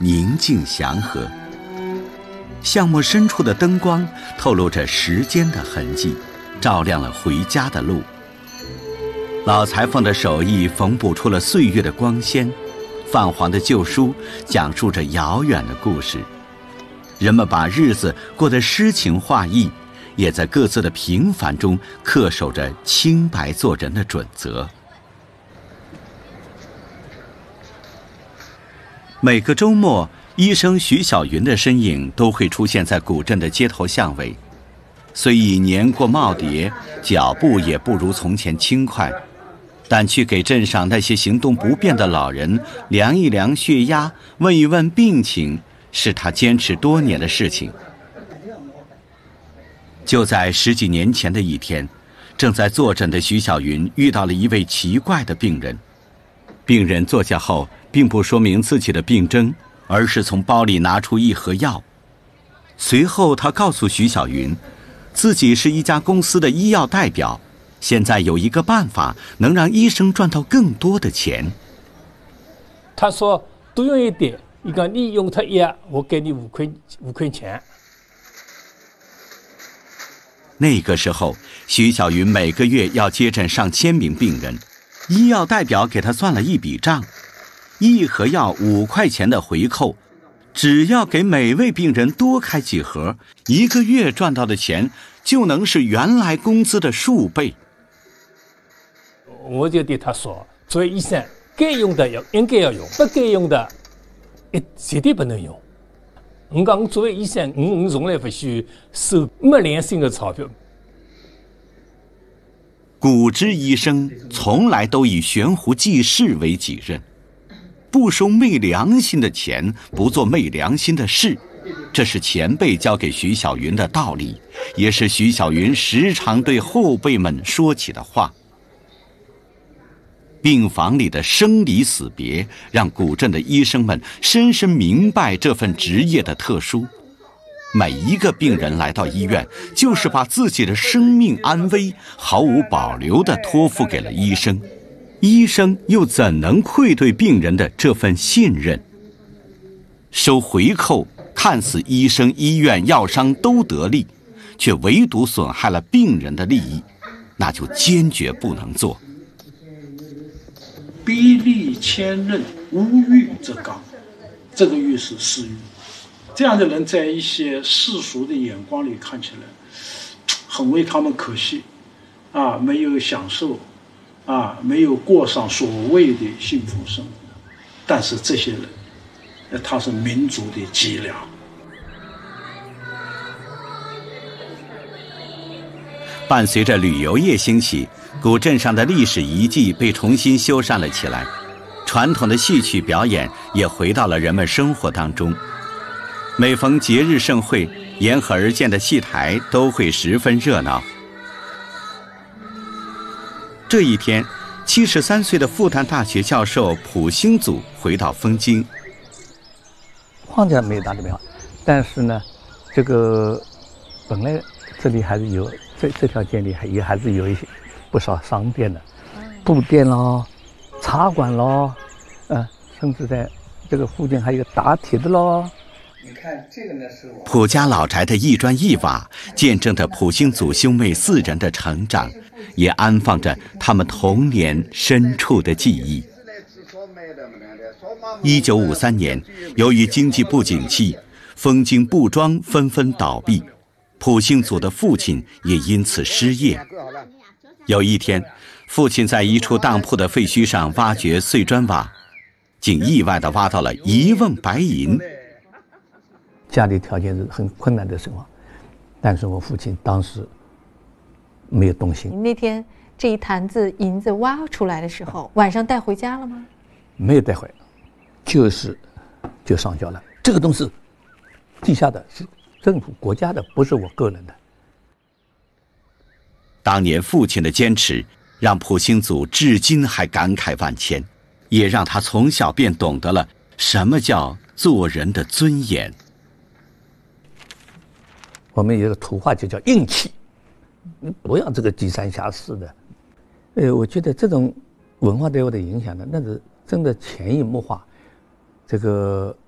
宁静祥和。巷陌深处的灯光透露着时间的痕迹，照亮了回家的路。老裁缝的手艺缝补出了岁月的光鲜，泛黄的旧书讲述着遥远的故事。人们把日子过得诗情画意，也在各自的平凡中恪守着清白做人的准则。每个周末，医生徐小云的身影都会出现在古镇的街头巷尾。虽已年过耄耋，脚步也不如从前轻快，但去给镇上那些行动不便的老人量一量血压，问一问病情，是他坚持多年的事情。就在10几年前的一天，正在坐诊的徐小云遇到了一位奇怪的病人。病人坐下后，并不说明自己的病征，而是从包里拿出一盒药。随后他告诉徐小云，自己是一家公司的医药代表，现在有一个办法能让医生赚到更多的钱。 他说多用一点，你讲你用它药，我给你五块钱。 那个时候，徐小云每个月要接诊上千名病人，医药代表给他算了一笔账，一盒药5块钱的回扣，只要给每位病人多开几盒，1个月赚到的钱就能是原来工资的数倍。 我就对他说，作为医生，该用的应该要用，不该用的绝对不能用。我讲，我作为医生，我从来不许收没良心的钞票。 古之医生从来都以悬壶济世为己任，不收昧良心的钱，不做昧良心的事，这是前辈教给徐小云的道理，也是徐小云时常对后辈们说起的话。病房里的生离死别，让古镇的医生们深深明白这份职业的特殊。每一个病人来到医院，就是把自己的生命安危毫无保留地托付给了医生，医生又怎能愧对病人的这份信任？收回扣，看似医生、医院、药商都得利，却唯独损害了病人的利益，那就坚决不能做。 逼利千仞，无欲则刚，这个欲是私欲。这样的人在一些世俗的眼光里看起来很为他们可惜啊，没有享受啊，没有过上所谓的幸福生活。但是这些人他是民族的脊梁。 伴随着旅游业兴起，古镇上的历史遗迹被重新修缮了起来，传统的戏曲表演也回到了人们生活当中。每逢节日盛会，沿河而建的戏台都会十分热闹。这一天，73岁的复旦大学教授蒲兴祖回到枫京。 框架没有大的变化，但是呢，这个本来这里还是有这条街里还是有一些不少商店的，布店咯，茶馆咯，甚至在这个附近还有打铁的咯。 你看这个呢是我蒲家老宅的一砖一瓦，见证着蒲兴祖兄妹4人的成长，也安放着他们童年深处的记忆。1953年，由于经济不景气，枫京布庄纷纷倒闭，蒲兴祖的父亲也因此失业。有一天，父亲在一处当铺的废墟上挖掘碎砖瓦，竟意外地挖到了1瓮白银。 家里条件是很困难的生活，但是我父亲当时没有动心。 那天这一坛子银子挖出来的时候，晚上带回家了吗？ 没有带回，就上交了。这个东西地下的，是政府国家的，不是我个人的。 当年父亲的坚持，让蒲兴祖至今还感慨万千，也让他从小便懂得了什么叫做人的尊严。 我们有个土话就叫硬气，你不要这个低三下四的。我觉得这种文化对我的影响呢，那是真的潜移默化。这个